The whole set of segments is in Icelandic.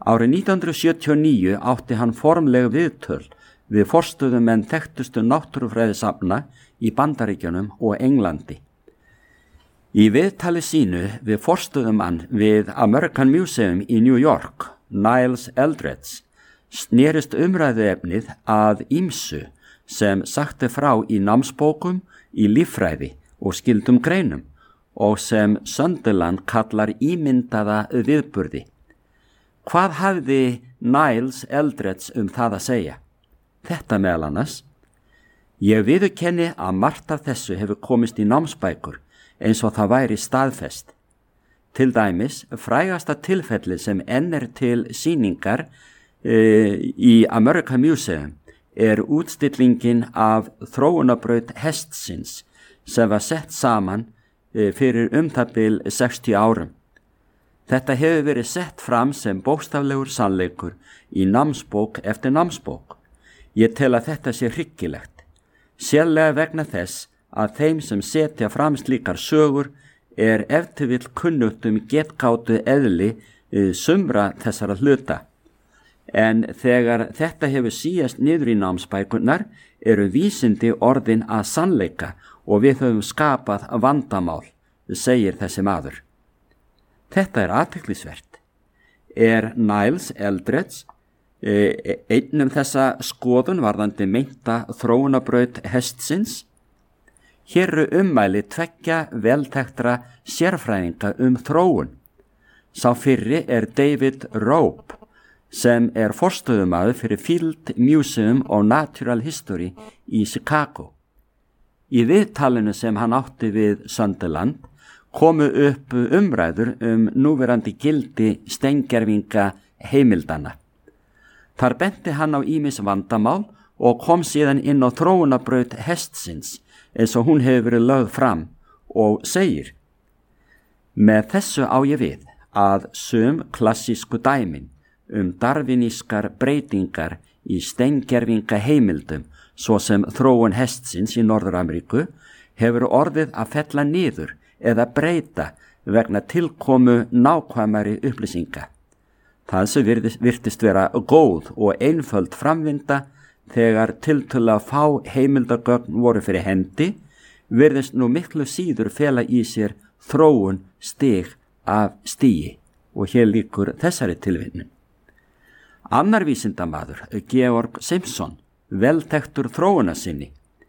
Árið 1979 átti hann formleg viðtöl við forstöðumenn þekktustu náttúrufræðisafna í Bandaríkjunum og Englandi. Í viðtali sínu við forstöðumann við American Museum í New York, Niles Eldredge, snerist umræðuefnið að ýmsu sem sagti frá í námsbókum, í líffræði og skyldum greinum og sem Sunderland kallar ímyndaða viðburði. Hvað hafði Niles Eldredge það að segja? Þetta meðal annars: Ég viðurkenni að margt af þessu hefur komist í námsbækur eins og það væri staðfest. Til dæmis, frægasta tilfelli sem enn til sýningar í American Museum útstillingin af þróunarbraut hestsins sem var sett saman fyrir það bil 60 árum. Þetta hefur verið sett fram sem bókstaflegur sannleikur í námsbók eftir námsbók. Ég tel að þetta sé hryggilegt, sérlega vegna þess að þeim sem setja fram slíkar sögur ef til vill kunnugt getgátu eðli sumra þessara hluta. En þegar þetta hefur síast niður í námsbækurnar vísindi orðin að sannleika og við höfum skapað vandamál, segir þessi maður. Þetta athyglisvert. Niles Eldredge einn þessa skoðun varðandi meinta þróunarbraut hestsins? Hér ummæli tveggja velþekktra sérfræðinga þróun. Sá fyrri David Rope, sem forstöðumaður fyrir Field Museum of Natural History í Chicago. Í viðtalinu sem hann átti við Sunderland komu upp umræður núverandi gildi steingervinga heimildana. Þar benti hann á ýmis vandamál og kom síðan inn á þróunarbraut hestsins eins og hún hefur verið lögð fram og segir: Með þessu á ég við að sum klassísku dæmin darwinískar breytingar í steingervinga heimildum, svo sem þróun hestsins í Norður-Ameríku, hefur orðið að fella niður eða breyta vegna tilkomu nákvæmari upplýsinga. Það sem virtist vera góð og einföld framvinda þegar tiltölulega fá heimildagögn voru fyrir hendi, virðist nú miklu síður fela í sér þróun stig af stigi, og hér lýkur þessari tilvitnun. Annar vísindamaður, Georg Simpson, velþekktur þróunarsinni,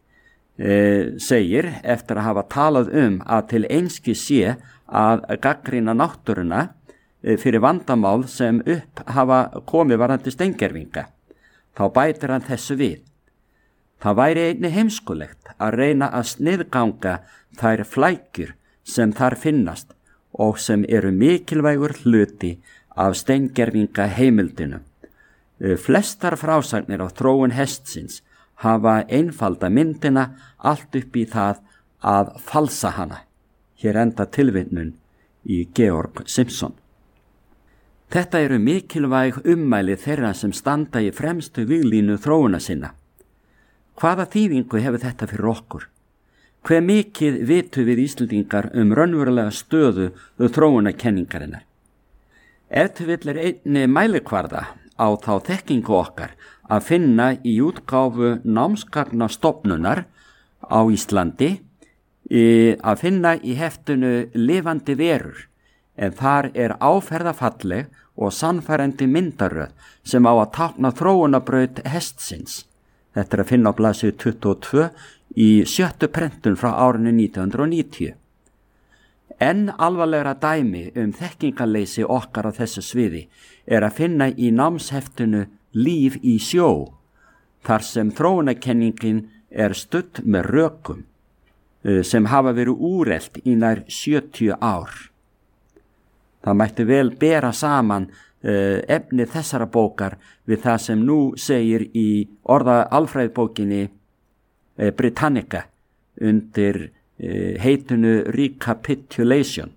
segir eftir að hafa talað að til einskis sé að gagnrýna náttúruna fyrir vandamál sem upp hafa komið varðandi steingervinga. Þá bætir hann þessu við: Það væri einnig heimskulegt að reyna að sniðganga þær flækjur sem þar finnast og sem mikilvægur hluti af steingervinga heimildinu. Flestar frásagnir á þróun hestsins hafa einfalda myndina allt upp í það að falsa hana. Hér enda tilvitnun í Georg Simpson. Þetta mikilvæg ummæli þeirra sem standa í fremstu víglínu þróuna sinna. Hvaða þýðingu hefur þetta fyrir okkur? Hve mikið vitum við Íslendingar raunverulega stöðu þróunakenningarinnar? Ef til vill einni mælikvarða á þá þekkingu okkar að finna í útgáfu námsgagnastofnunar á Íslandi, að finna í heftinu Lifandi verur, en þar áferðafalleg og sannfærandi myndaröð sem á að tákna þróunarbraut hestsins. Þetta að finna á blaðsíðu 22 í 7. prentun frá árinu 1990. Enn alvarlegra dæmi þekkingarleysi okkar á þessu sviði að finna í námsheftinu Líf í sjó, þar sem þróunarkenningin studd með rökum sem hafa verið úrelt í nær 70 ár. Það mætti vel bera saman efni þessara bókar við það sem nú segir í alfræðibókinni Britannica undir heitinu Recapitulation.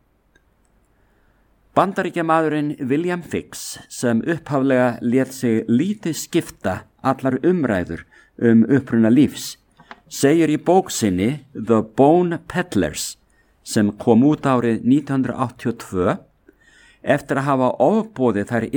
Bandaríkjamaðurinn William Fix, sem upphaflega lét sig lítið skipta allar umræður uppruna lífs, segir í bók sinni The Bone Peddlers, sem kom út árið 1982, eftir að hafa ofboðið þær